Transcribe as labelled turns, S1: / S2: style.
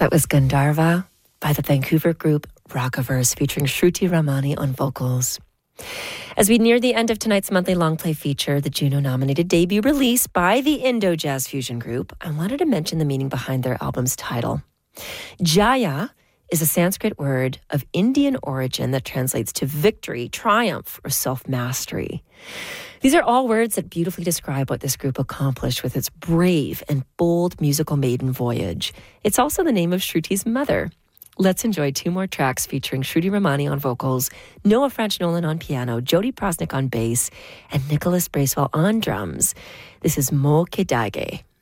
S1: That was Gandharva by the Vancouver group Rockaverse featuring Shruti Ramani on vocals. As we near the end of tonight's monthly long play feature, the Juno-nominated debut release by the Indo Jazz Fusion Group, I wanted to mention the meaning behind their album's title. Jaya is a Sanskrit word of Indian origin that translates to victory, triumph, or self-mastery. These are all words that beautifully describe what this group accomplished with its brave and bold musical maiden voyage. It's also the name of Shruti's mother. Let's enjoy two more tracks featuring Shruti Ramani on vocals, Noah French Nolan on piano, Jody Prosnick on bass, and Nicholas Bracewell on drums. This is Mo Ke Dage.